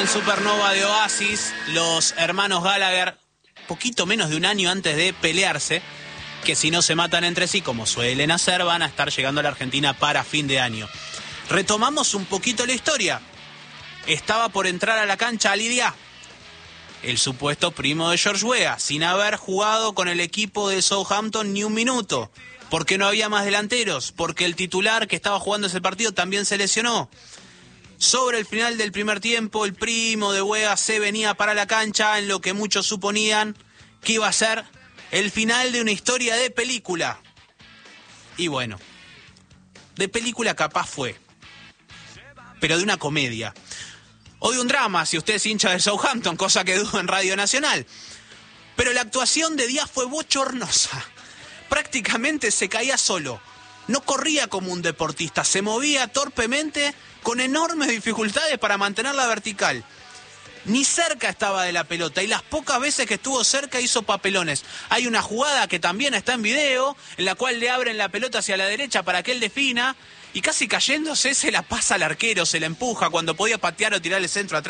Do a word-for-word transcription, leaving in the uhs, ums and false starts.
Gran supernova de Oasis, los hermanos Gallagher, poquito menos de un año antes de pelearse, que si no se matan entre sí, como suelen hacer, van a estar llegando a la Argentina para fin de año. Retomamos un poquito la historia. Estaba por entrar a la cancha Ali Dia, el supuesto primo de George Weah, sin haber jugado con el equipo de Southampton ni un minuto, porque no había más delanteros, porque el titular que estaba jugando ese partido también se lesionó. Sobre el final del primer tiempo, el primo de Weah se venía para la cancha en lo que muchos suponían que iba a ser el final de una historia de película. Y bueno, de película capaz fue, pero de una comedia. O de un drama, si usted es hincha de Southampton, cosa que dudo en Radio Nacional. Pero la actuación de Díaz fue bochornosa. Prácticamente se caía solo. No corría como un deportista, se movía torpemente con enormes dificultades para mantenerla vertical. Ni cerca estaba de la pelota y las pocas veces que estuvo cerca hizo papelones. Hay una jugada que también está en video, en la cual le abren la pelota hacia la derecha para que él defina y casi cayéndose se la pasa al arquero, se la empuja cuando podía patear o tirar el centro atrás.